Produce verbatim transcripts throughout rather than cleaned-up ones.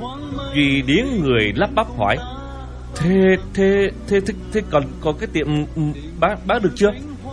Duy điếng người lắp bắp hỏi: Thế, thế, thế, thế, thế còn, còn cái tiệm bán, bán được chưa?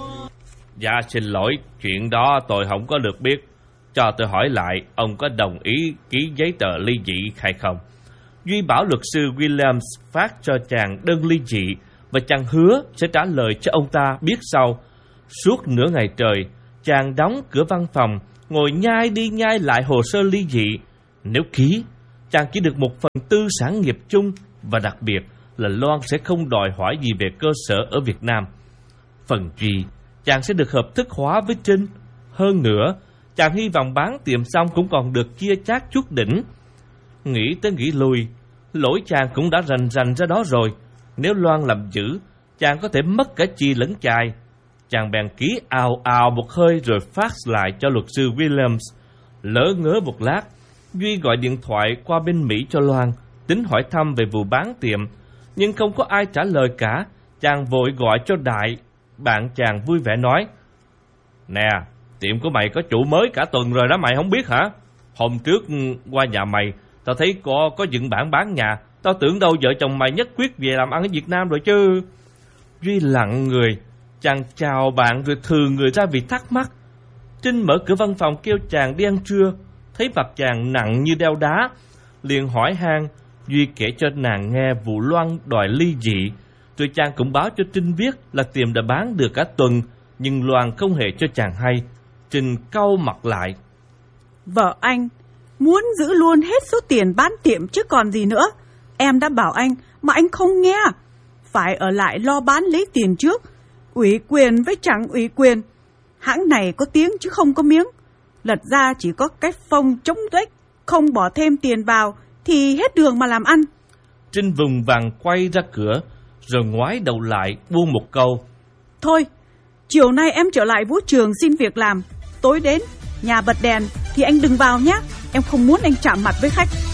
Dạ xin lỗi, chuyện đó tôi không có được biết. Cho tôi hỏi lại, ông có đồng ý ký giấy tờ ly dị hay không? Duy bảo luật sư Williams phát cho chàng đơn ly dị, và chàng hứa sẽ trả lời cho ông ta biết sau. Suốt nửa ngày trời, chàng đóng cửa văn phòng, ngồi nhai đi nhai lại hồ sơ ly dị. Nếu ký, chàng chỉ được một phần tư sản nghiệp chung, và đặc biệt là Loan sẽ không đòi hỏi gì về cơ sở ở Việt Nam. Phần Duy, chàng sẽ được hợp thức hóa với Trinh. Hơn nữa, chàng hy vọng bán tiệm xong cũng còn được chia chác chút đỉnh. Nghĩ tới nghĩ lui, lỗi chàng cũng đã rành rành ra đó rồi. Nếu Loan làm dữ, chàng có thể mất cả chi lẫn chài. Chàng bèn ký ào ào một hơi rồi fax lại cho luật sư Williams. Lỡ ngớ một lát, Duy gọi điện thoại qua bên Mỹ cho Loan, tính hỏi thăm về vụ bán tiệm, nhưng không có ai trả lời cả. Chàng vội gọi cho Đại. Bạn chàng vui vẻ nói: Nè, tiệm của mày có chủ mới cả tuần rồi đó, mày không biết hả? Hôm trước qua nhà mày, tao thấy có có dựng bảng bán nhà. Tao tưởng đâu vợ chồng mày nhất quyết về làm ăn ở Việt Nam rồi chứ. Duy lặng người. Chàng chào bạn rồi thừ người ra vì thắc mắc. Trinh mở cửa văn phòng kêu chàng đi ăn trưa. Thấy mặt chàng nặng như đeo đá, liền hỏi han. Duy kể cho nàng nghe vụ Loan đòi ly dị. Rồi chàng cũng báo cho Trinh biết là tiệm đã bán được cả tuần, nhưng Loan không hề cho chàng hay. Trinh cau mặt lại. Vợ anh muốn giữ luôn hết số tiền bán tiệm chứ còn gì nữa. Em đã bảo anh mà anh không nghe. Phải ở lại lo bán lấy tiền trước. Ủy quyền với chẳng ủy quyền. Hãng này có tiếng chứ không có miếng. Lật ra chỉ có cái phông chống tuếch, không bỏ thêm tiền vào thì hết đường mà làm ăn. Trinh vùng vàng quay ra cửa, rồi ngoái đầu lại buông một câu: Thôi, chiều nay em trở lại vũ trường xin việc làm. Tối đến, nhà bật đèn thì anh đừng vào nhé. Em không muốn anh chạm mặt với khách.